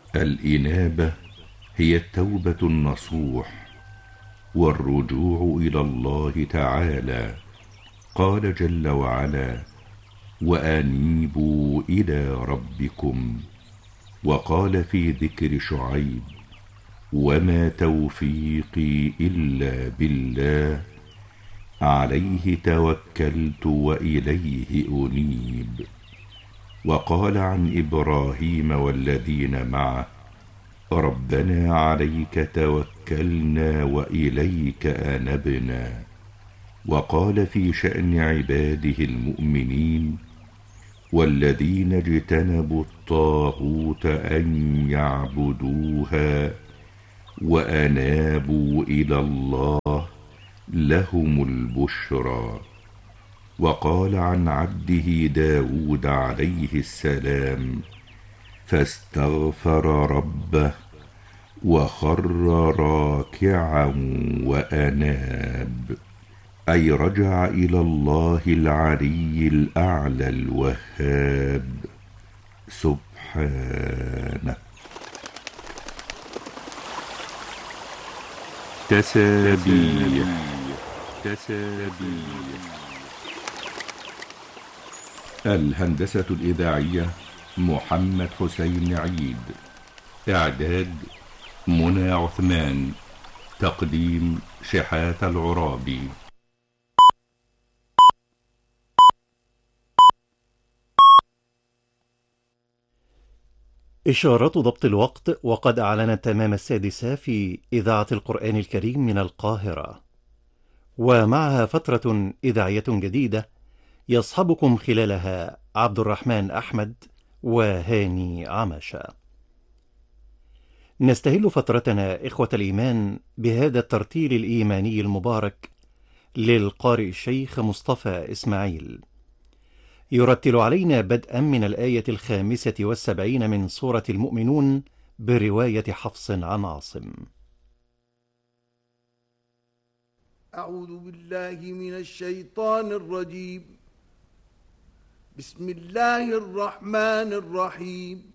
الإنابة هي التوبة النصوح والرجوع إلى الله تعالى. قال جل وعلا: وأنيبوا إلى ربكم. وقال في ذكر شعيب: وما توفيقي إلا بالله عليه توكلت وإليه أنيب. وقال عن إبراهيم والذين معه: ربنا عليك توكلنا وإليك أنبنا. وقال في شأن عباده المؤمنين: والذين اجتنبوا الطاغوت أن يعبدوها وأنابوا إلى الله لهم البشرى. وقال عن عبده داود عليه السلام: فاستغفر ربه وخر راكعا وأناب، أي رجع إلى الله العلي الأعلى الوهاب سبحانه. تسابيح. الهندسة الإذاعية محمد حسين عيد. إعداد منى عثمان. تقديم شحات العرابي. إشارة ضبط الوقت، وقد أعلنت تمام 6 في إذاعة القرآن الكريم من القاهرة، ومعها فترة إذاعية جديدة يصحبكم خلالها عبد الرحمن أحمد وهاني عمشة. نستهل فترتنا إخوة الإيمان بهذا الترتيل الإيماني المبارك للقارئ الشيخ مصطفى إسماعيل، يرتل علينا بدءا من الآية 75 من سورة المؤمنون برواية حفص عن عاصم. أعوذ بالله من الشيطان الرجيم. بسم الله الرحمن الرحيم.